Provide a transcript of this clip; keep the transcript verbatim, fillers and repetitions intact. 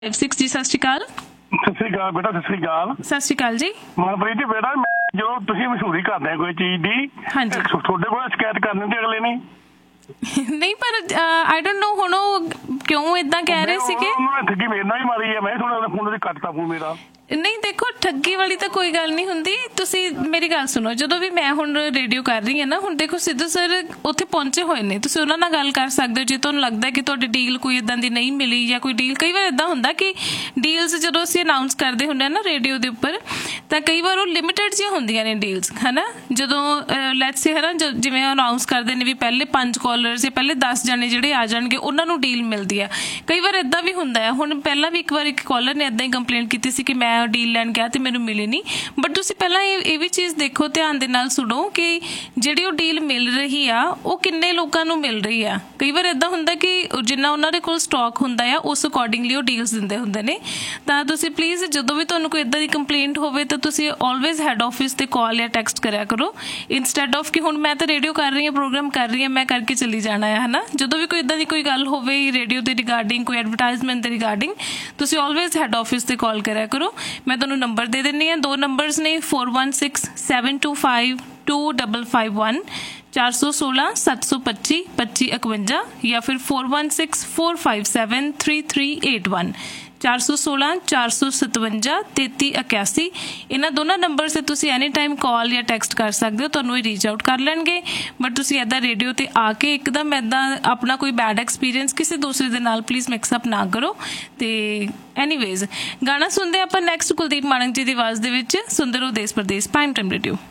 Six जी सत श्री अकाल। सत श्री अकाल बेटा, सत श्री अकाल। सत श्री अकाल जी। ਮਨਪ੍ਰੀਤ ਜੀ ਬੇਟਾ, ਜਦੋਂ ਤੁਸੀਂ ਮਸ਼ਹੂਰੀ ਕਰਦੇ ਕੋਈ ਚੀਜ਼ ਦੀ, ਹਾਂਜੀ, ਤੁਹਾਡੇ ਕੋਲ ਸ਼ਿਕਾਇਤ ਕਰ ਦਿੰਦੇ ਅਗਲੇ ਨੇ। ਨਹੀਂ ਪਰ ਆਈ ਡੋਂਟ ਨੋ ਹੁਣ ਉਹ ਕਿਉਂ ਇਦਾਂ ਕਹਿ ਰਹੇ ਸੀਗੇ। ਉਹਨੂੰ ਠੱਗੀ ਮੇਰੇ ਨਾਲ ਹੀ ਮਾਰੀ ਹੈ, ਮੈਂ ਥੋੜਾ ਫੋਨ ਤੇ ਕੱਟਤਾ ਫੋਨ ਮੇਰਾ। ਨਹੀਂ ਦੇਖੋ, ਠੱਗੀ ਵਾਲੀ ਤਾਂ ਕੋਈ ਗੱਲ ਨਹੀਂ ਹੁੰਦੀ। ਤੁਸੀਂ ਮੇਰੀ ਗੱਲ ਸੁਣੋ, ਜਦੋਂ ਵੀ ਮੈਂ ਹੁਣ ਰੇਡੀਓ ਕਰ ਰਹੀ ਹਾਂ ਨਾ, ਹੁਣ ਦੇਖੋ ਸਿੱਧੂ ਸਰ ਉੱਥੇ ਪਹੁੰਚੇ ਹੋਏ ਨੇ, ਤੁਸੀਂ ਉਹਨਾਂ ਨਾਲ ਗੱਲ ਕਰ ਸਕਦੇ ਹੋ ਜੇ ਤੁਹਾਨੂੰ ਲੱਗਦਾ ਕਿ ਤੁਹਾਡੀ ਡੀਲ ਕੋਈ ਇਦਾਂ ਦੀ ਨਹੀਂ ਮਿਲੀ ਜਾਂ ਕੋਈ ਡੀਲ। ਕਈ ਵਾਰ ਇਦਾਂ ਹੁੰਦਾ ਕਿ ਡੀਲਸ ਜਦੋਂ ਅਸੀਂ ਅਨਾਊਂਸ ਕਰਦੇ ਹੁੰਦੇ ਹਾਂ ਨਾ ਰੇਡੀਓ ਦੇ ਉੱਪਰ, ਤਾਂ ਕਈ ਵਾਰ ਉਹ ਲਿਮਿਟਡ ਜਿਹੀਆਂ ਹੁੰਦੀਆਂ ਨੇ ਡੀਲਸ, ਹੈ ਨਾ। ਜਦੋਂ ਲੈਟਸ ਸੇ ਹੈ ਨਾ, ਜਿਵੇਂ ਅਨਾਊਂਸ ਕਰਦੇ ਨੇ ਵੀ ਪਹਿਲੇ ਪੰਜ ਕਾਲਰਸ ਜਾਂ ਪਹਿਲੇ ਦਸ ਜਣੇ ਜਿਹੜੇ ਆ ਜਾਣਗੇ ਉਹਨਾਂ ਨੂੰ ਡੀਲ ਮਿਲਦੀ ਆ। ਕਈ ਵਾਰ ਇੱਦਾਂ ਵੀ ਹੁੰਦਾ ਹੈ। ਹੁਣ ਪਹਿਲਾਂ ਵੀ ਇੱਕ ਵਾਰ ਇੱਕ ਕਾਲਰ ਨੇ ਇੱਦਾਂ ਹੀ ਕੰਪਲੇਂਟ ਕੀਤੀ ਸੀ ਕਿ ਮੈਂ ਡੀਲ ਲੈਣ ਗਿਆ ਤੇ ਮੈਨੂੰ ਮਿਲੀ ਨਹੀਂ। ਬਟ ਤੁਸੀਂ ਪਹਿਲਾਂ ਇਹ ਇਹ ਵੀ ਚੀਜ਼ ਦੇਖੋ, ਧਿਆਨ ਦੇ ਨਾਲ ਸੁਣੋ ਕਿ ਜਿਹੜੀ ਉਹ ਡੀਲ ਮਿਲ ਰਹੀ ਆ ਉਹ ਕਿੰਨੇ ਲੋਕਾਂ ਨੂੰ ਮਿਲ ਰਹੀ ਆ। ਕਈ ਵਾਰ ਇੱਦਾਂ ਹੁੰਦਾ ਕਿ ਜਿੰਨਾ ਉਹਨਾਂ ਦੇ ਕੋਲ ਸਟਾਕ ਹੁੰਦਾ ਆ ਉਸ ਅਕੋਰਡਿੰਗਲੀ ਉਹ ਡੀਲਸ ਦਿੰਦੇ ਹੁੰਦੇ ਨੇ। ਤਾਂ ਤੁਸੀਂ ਪਲੀਜ਼ ਜਦੋਂ ਵੀ ਤੁਹਾਨੂੰ ਕੋਈ ਇੱਦਾਂ ਦੀ ਕੰਪਲੇਂਟ ਹੋਵੇ ਤਾਂ ਤੁਸੀਂ ਆਲਵੇਜ਼ ਹੈਡ ਆਫਿਸ ਤੇ ਕਾਲ ਜਾਂ ਟੈਕਸਟ ਕਰਿਆ ਕਰੋ, ਇੰਸਟੈਡ ਆਫ ਕਿ ਹੁਣ ਮੈਂ ਤਾਂ ਰੇਡੀਓ ਕਰ ਰਹੀ ਹਾਂ, ਪ੍ਰੋਗਰਾਮ ਕਰ ਰਹੀ ਹਾਂ, ਮੈਂ ਕਰਕੇ ਚਲੀ ਜਾਣਾ ਹੈ ਨਾ। ਜਦੋਂ ਵੀ ਕੋਈ ਇੱਦਾਂ ਦੀ ਕੋਈ ਗੱਲ ਹੋਵੇ ਰੇਡੀਓ ਦੇ ਰਿਗਾਰਡਿੰਗ, ਕੋਈ ਐਡਵਰਟਾਈਜ਼ਮੈਂਟ ਦੇ ਰਿਗਾਰਡਿੰਗ, ਤੁਸੀਂ ਆਲਵੇਜ਼ ਹੈਡ ਆਫਿਸ ਤੇ ਕਾਲ ਕਰਿਆ ਕਰੋ। ਮੈਂ ਤੁਹਾਨੂੰ ਨੰਬਰ ਦੇ ਦਿੰਦੀ ਹਾਂ, ਦੋ ਨੰਬਰਸ ਨੇ, four one six seven to five to double five one, ਚਾਰ ਸੌ ਸੋਲਾਂ ਸੱਤ ਸੌ ਪੱਚੀ ਪੱਚੀ ਇਕਵੰਜਾ, ਜਾਂ ਫਿਰ four one six four five seven three three eight one, ਚਾਰ ਸੌ ਸੋਲਾਂ ਚਾਰ ਸੌ ਸਤਵੰਜਾ ਤੇਤੀ ਇਕਿਆਸੀ। ਇਹਨਾਂ ਦੋਨਾਂ ਨੰਬਰ 'ਤੇ ਤੁਸੀਂ ਐਨੀ ਟਾਈਮ ਕਾਲ ਜਾਂ ਟੈਕਸਟ ਕਰ ਸਕਦੇ ਹੋ, ਤੁਹਾਨੂੰ ਇਹ ਰੀਚ ਆਊਟ ਕਰ ਲੈਣਗੇ। ਬਟ ਤੁਸੀਂ ਇੱਦਾਂ ਰੇਡੀਓ 'ਤੇ ਆ ਕੇ ਇੱਕਦਮ ਇੱਦਾਂ ਆਪਣਾ ਕੋਈ ਬੈਡ ਐਕਸਪੀਰੀਅੰਸ ਕਿਸੇ ਦੂਸਰੇ ਦੇ ਨਾਲ ਪਲੀਜ਼ ਮਿਕਸਅਪ ਨਾ ਕਰੋ। ਅਤੇ ਐਨੀਵੇਜ਼ ਗਾਣਾ ਸੁਣਦੇ ਆਪਾਂ ਨੈਕਸਟ ਕੁਲਦੀਪ ਮਾਣਕ ਜੀ ਦੀ ਆਵਾਜ਼ ਦੇ ਵਿੱਚ, ਸੁੰਦਰ ਉਹ ਦੇਸ ਪ੍ਰਦੇਸ ਪ੍ਰਾਈਮ ਟਾਈਮ ਰੇਡੀਓ।